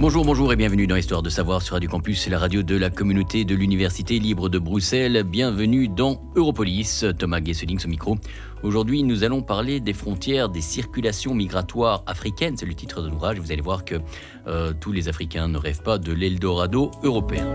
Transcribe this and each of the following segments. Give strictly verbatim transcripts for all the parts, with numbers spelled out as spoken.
Bonjour, bonjour et bienvenue dans Histoire de savoir sur Radio Campus, c'est la radio de la communauté de l'Université libre de Bruxelles. Bienvenue dans Europolis, Thomas Gesseling au micro. Aujourd'hui, nous allons parler des frontières des circulations migratoires africaines. C'est le titre de l'ouvrage. Vous allez voir que euh, tous les Africains ne rêvent pas de l'Eldorado européen.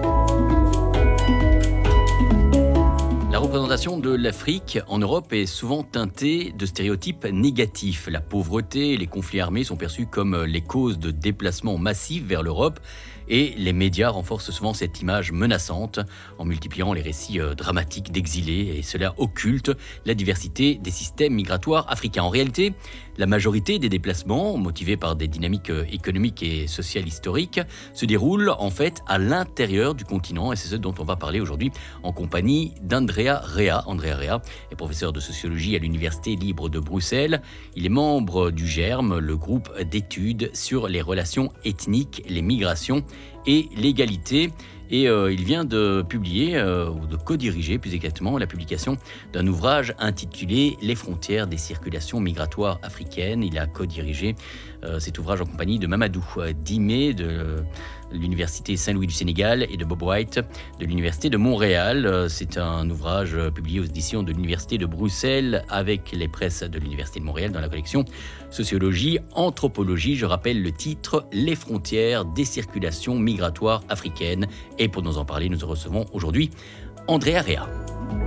La représentation de l'Afrique en Europe est souvent teintée de stéréotypes négatifs. La pauvreté et les conflits armés sont perçus comme les causes de déplacements massifs vers l'Europe et les médias renforcent souvent cette image menaçante en multipliant les récits dramatiques d'exilés et cela occulte la diversité des systèmes migratoires africains. En réalité, la majorité des déplacements, motivés par des dynamiques économiques et sociales historiques, se déroulent en fait à l'intérieur du continent et c'est ce dont on va parler aujourd'hui en compagnie d'Andrea Rea. Andrea Rea est professeur de sociologie à l'Université libre de Bruxelles. Il est membre du GERM, le groupe d'études sur les relations ethniques, les migrations et l'égalité. Et euh, il vient de publier, euh, ou de co-diriger plus exactement, la publication d'un ouvrage intitulé « Les frontières des circulations migratoires africaines ». Il a co-dirigé euh, cet ouvrage en compagnie de Mamadou Dimé de l'Université Saint-Louis du Sénégal et de Bob White de l'Université de Montréal. C'est un ouvrage publié aux éditions de l'Université de Bruxelles avec les presses de l'Université de Montréal dans la collection Sociologie, Anthropologie. Je rappelle le titre « Les frontières des circulations migratoires africaines ». Et pour nous en parler, nous recevons aujourd'hui Andrea Rea.